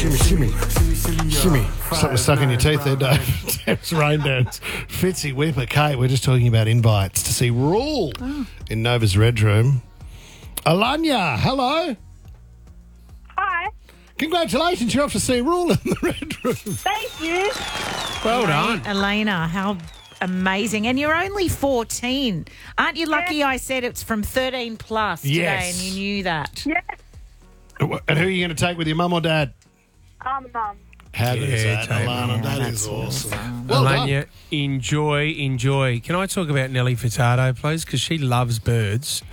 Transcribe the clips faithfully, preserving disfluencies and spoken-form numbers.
Shimmy, shimmy, shimmy. Something stuck in your teeth there, Dave. It's Rain Dance. Fitzy, Whipper, Kate. We're just talking about invites to see Rule oh. in Nova's Red Room. Alanya, hello. Hi. Congratulations, you're off to see Rule in the Red Room. Thank you. Well done. Elena, how amazing. And you're only fourteen. Aren't you lucky Yeah. I said it's from thirteen plus today Yes. and you knew that? Yes. And who are you going to take with your mum or dad? Um, mum. How good is Yeah, that, take Alana? mum. That That's is awesome. awesome. Well done. Alanya, enjoy, enjoy. Can I talk about Nelly Furtado, please? Because she loves birds.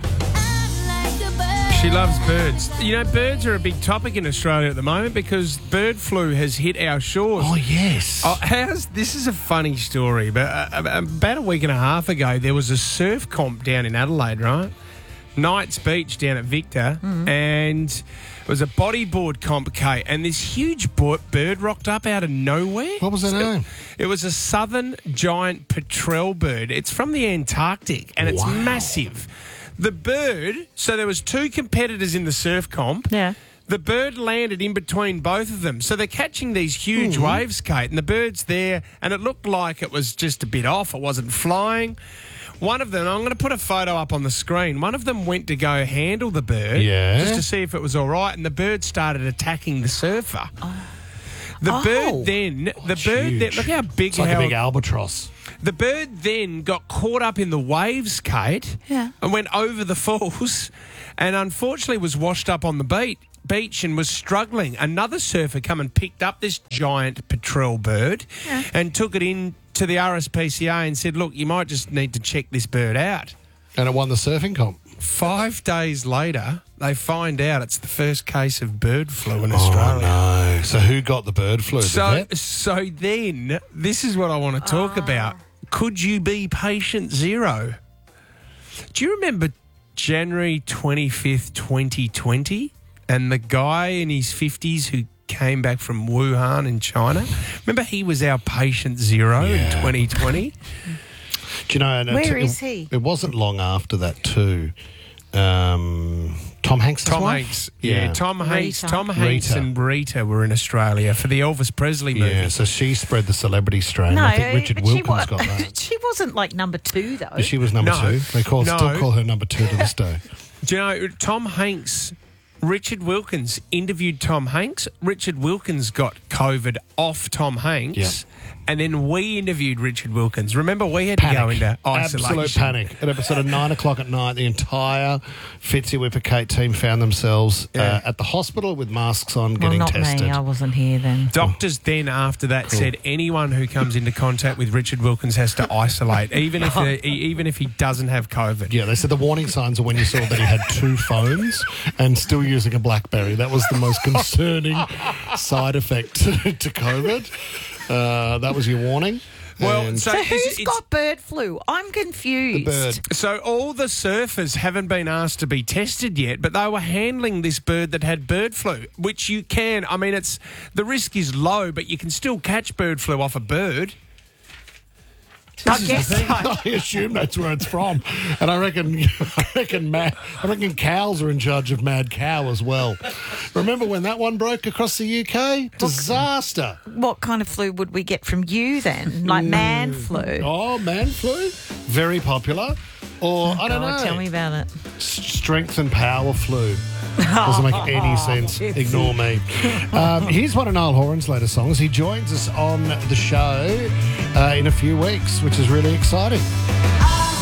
She loves birds. You know, birds are a big topic in Australia at the moment because bird flu has hit our shores. Oh, yes. Oh, how's, this is a funny story, but uh, about a week and a half ago, there was a surf comp down in Adelaide, right? Knights Beach down at Victor, Mm-hmm. and it was a bodyboard comp, Kate, and this huge bo- bird rocked up out of nowhere. What was the name? It was a southern giant petrel bird. It's from the Antarctic, and it's Wow. massive. The bird, so there was two competitors in the surf comp. Yeah. The bird landed in between both of them. So they're catching these huge Hmm. waves, Kate, and the bird's there, and it looked like it was just a bit off. It wasn't flying. One of them, I'm going to put a photo up on the screen. One of them went to go handle the bird Yeah. just to see if it was all right, and the bird started attacking the surfer. The Oh. bird then, the bird Huge. then, look how big, It's like how, a big albatross. the bird then got caught up in the waves, Kate, Yeah. and went over the falls, and unfortunately was washed up on the beach. Beach and was struggling. Another surfer come and picked up this giant petrel bird Yeah. and took it in to the R S P C A and said, look, you might just need to check this bird out. And it won the surfing comp. Five days later, they find out it's the first case of bird flu in Australia. Oh, no. So who got the bird flu? The So, vet? so then, this is what I want to talk about. Could you be patient zero? Do you remember January twenty-fifth, twenty twenty? And the guy in his fifties who came back from Wuhan in China? Remember he was our patient zero Yeah. in twenty twenty? Do you know? and Where it, is he? It wasn't long after that too. Um, Tom Hanks. Tom wife? Hanks. Yeah, Tom Hanks. Rita. Tom Hanks Rita. and Rita were in Australia for the Elvis Presley movie. Yeah, so she spread the celebrity strain. No, I think Richard but she, Wilkins wa- got that. she wasn't like number two, though. She was number No. two. They call, No. still call her number two to this day. Do you know, Tom Hanks, Richard Wilkins interviewed Tom Hanks. Richard Wilkins got COVID off Tom Hanks. Yeah. And then we interviewed Richard Wilkins. Remember, we had to go Panic. into isolation. Absolute panic. At episode of nine o'clock at night, the entire Fitzy Whipper Kate team found themselves Yeah. uh, at the hospital with masks on, well, getting not tested. me. I wasn't here then. Doctors then, after that, said anyone who comes into contact with Richard Wilkins has to isolate, even if they, even if he doesn't have COVID. Yeah, they said the warning signs are when you saw that he had two phones and still using a BlackBerry. That was the most concerning side effect to, to COVID. Uh, that was your warning. Well, And so, So it's- who's it's- got bird flu? I'm confused. the bird. So all the surfers haven't been asked to be tested yet, but they were handling this bird that had bird flu, which you can. I mean, it's the risk is low, but you can still catch bird flu off a bird. I guess so. I assume that's where it's from, and I reckon, I reckon, mad, I reckon cows are in charge of mad cow as well. Remember when that one broke across the U K? Disaster. What kind of flu would we get from you then? Like man flu? Oh, man flu, very popular. Or I don't God, know. tell me about it. S- strength and power flu. Doesn't make any sense. Ignore me. Um, here's one of Niall Horan's latest songs. He joins us on the show uh, in a few weeks, which is really exciting.